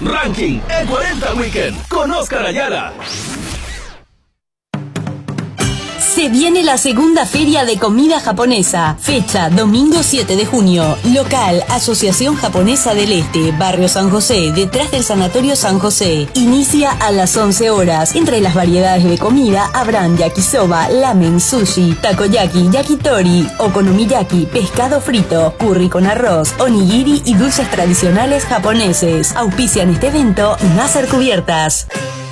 Ranking E40 Weekend con Oscar Ayala. Se viene la segunda feria de comida japonesa. Fecha, domingo 7 de junio. Local, Asociación Japonesa del Este, Barrio San José, detrás del Sanatorio San José. Inicia a las 11 horas. Entre las variedades de comida habrán yakisoba, ramen, sushi, takoyaki, yakitori, okonomiyaki, pescado frito, curry con arroz, onigiri y dulces tradicionales japoneses. Auspician este evento Nasser Cubiertas.